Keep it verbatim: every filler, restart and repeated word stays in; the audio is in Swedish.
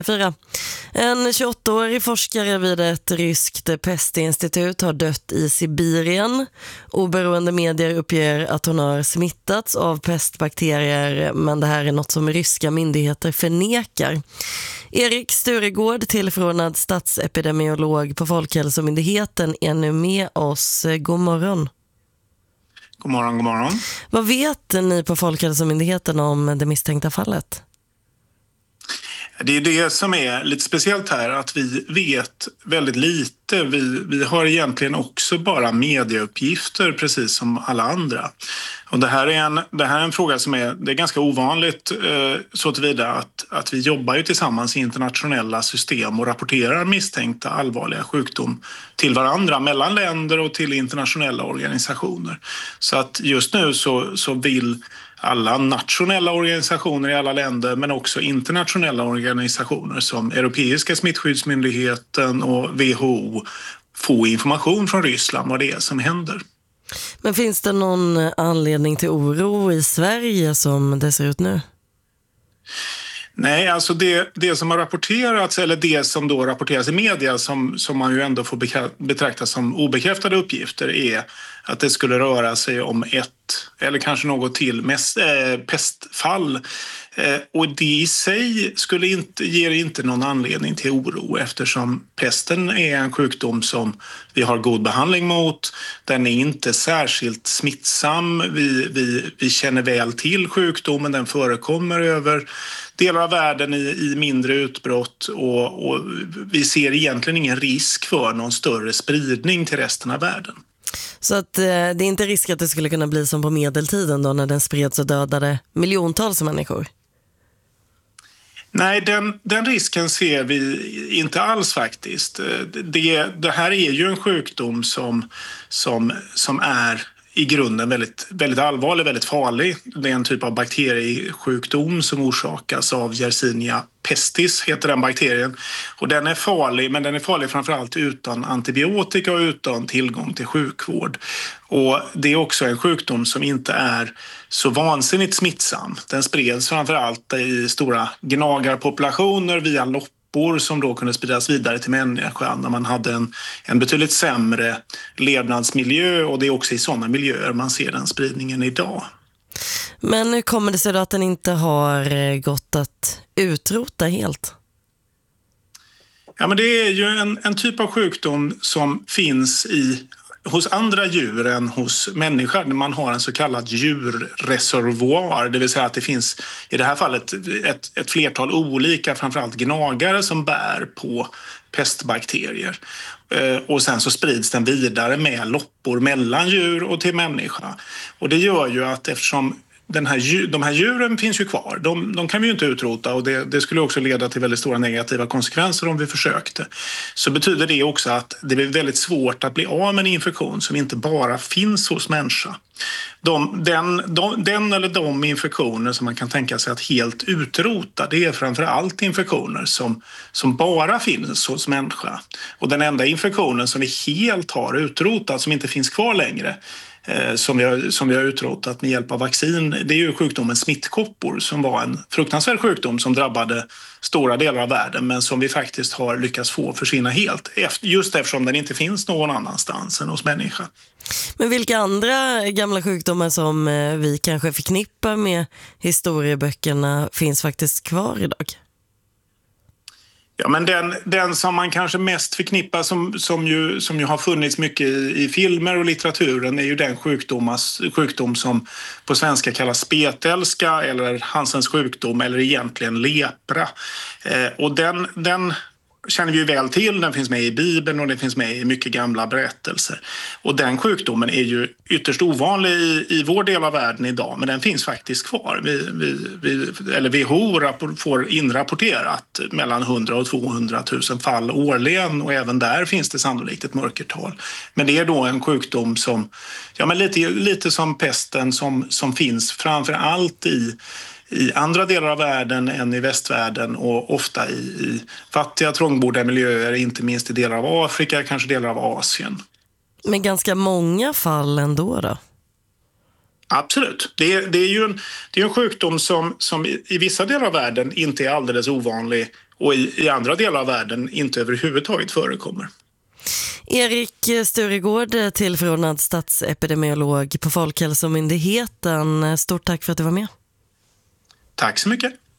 Fyra. En tjugoåttaårig forskare vid ett ryskt pestinstitut har dött i Sibirien. Oberoende medier uppger att hon har smittats av pestbakterier, men det här är något som ryska myndigheter förnekar. Erik Sturegård, tillförordnad statsepidemiolog på Folkhälsomyndigheten, är nu med oss. God morgon. God morgon, god morgon. Vad vet ni på Folkhälsomyndigheten om det misstänkta fallet? Det är det som är lite speciellt här, att vi vet väldigt lite. Vi, vi har egentligen också bara medieuppgifter precis som alla andra. Och det här är en, det här är en fråga som är, det är ganska ovanligt eh, så tillvida att, att vi jobbar ju tillsammans i internationella system och rapporterar misstänkta allvarliga sjukdom till varandra, mellan länder och till internationella organisationer. Så att just nu så, så vill alla nationella organisationer i alla länder, men också internationella organisationer som Europeiska smittskyddsmyndigheten och W H O få information från Ryssland vad det är som händer. Men finns det någon anledning till oro i Sverige som det ser ut nu? Nej, alltså det, det som har rapporterats, eller det som då rapporteras i media som, som man ju ändå får betrakta som obekräftade uppgifter, är att det skulle röra sig om ett eller kanske något till mest, äh, pestfall. Eh, och det i sig skulle inte, ger inte någon anledning till oro, eftersom pesten är en sjukdom som vi har god behandling mot. Den är inte särskilt smittsam. Vi, vi, vi känner väl till sjukdomen. Den förekommer över delar av världen i, i mindre utbrott, och, och vi ser egentligen ingen risk för någon större spridning till resten av världen. Så att eh, det är inte risk att det skulle kunna bli som på medeltiden då, när den spreds och dödade miljontals människor? Nej, den, den risken ser vi inte alls faktiskt. Det, det här är ju en sjukdom som, som, som är i grunden väldigt, väldigt allvarlig, väldigt farlig. Det är en typ av bakteriesjukdom som orsakas av Yersinia pestis, heter den bakterien. Och den är farlig, men den är farlig framförallt utan antibiotika och utan tillgång till sjukvård. Och det är också en sjukdom som inte är så vansinnigt smittsam. Den spreds framförallt i stora gnagarpopulationer via loppor som då kunde spridas vidare till människan när man hade en, en betydligt sämre levnadsmiljö, och det är också i sådana miljöer man ser den spridningen idag. Men hur kommer det sig då att den inte har gått att utrota helt? Ja, men det är ju en, en typ av sjukdom som finns i hos andra djur än hos människor. Man har en så kallad djurreservoar, det vill säga att det finns i det här fallet ett, ett flertal olika, framförallt gnagare, som bär på pestbakterier. Och sen så sprids den vidare med loppor mellan djur och till människa. Och det gör ju att eftersom Den här, de här djuren finns ju kvar. De, de kan vi ju inte utrota, och det, det skulle också leda till väldigt stora negativa konsekvenser om vi försökte. Så betyder det också att det blir väldigt svårt att bli av med en infektion som inte bara finns hos människa. De, den, de, den eller de infektioner som man kan tänka sig att helt utrota, det är framför allt infektioner som, som bara finns hos människa. Och den enda infektionen som vi helt har utrotat, som inte finns kvar längre, Som vi, har, som vi har utrotat med hjälp av vaccin, det är ju sjukdomen smittkoppor, som var en fruktansvärd sjukdom som drabbade stora delar av världen, men som vi faktiskt har lyckats få försvinna helt, just eftersom den inte finns någon annanstans än hos människa. Men vilka andra gamla sjukdomar som vi kanske förknippar med historieböckerna finns faktiskt kvar idag? Ja, men den, den som man kanske mest förknippar som, som, ju, som ju har funnits mycket i, i filmer och litteraturen är ju den sjukdomas, sjukdom som på svenska kallas spetälska eller Hansens sjukdom, eller egentligen lepra. Eh, och den, den känner vi ju väl till, den finns med i Bibeln och den finns med i mycket gamla berättelser. Och den sjukdomen är ju ytterst ovanlig i, i vår del av världen idag, men den finns faktiskt kvar. Vi, vi, vi, eller W H O rapport, får inrapporterat mellan hundra och tvåhundratusen fall årligen, och även där finns det sannolikt ett mörkertal. Men det är då en sjukdom som, ja, men lite, lite som pesten, som, som finns framför allt i i andra delar av världen än i västvärlden, och ofta i, i fattiga, trångbodda miljöer, inte minst i delar av Afrika, kanske delar av Asien. Men ganska många fall ändå då? Absolut. Det är, det är ju en, det är en sjukdom som, som i, i vissa delar av världen inte är alldeles ovanlig och i, i andra delar av världen inte överhuvudtaget förekommer. Erik Sturegård, tillförordnad statsepidemiolog på Folkhälsomyndigheten. Stort tack för att du var med. Tack så mycket.